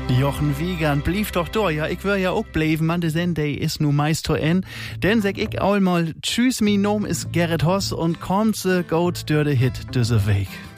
Jochen Wiegand, blieb doch da. Ja, ich will ja auch bleiben, man, de Sendey ist nu meist to en. Denn sag ich einmal, tschüss, mi Nom ist Gerrit Hoss und kommt se gut durch de Hit diese Weg.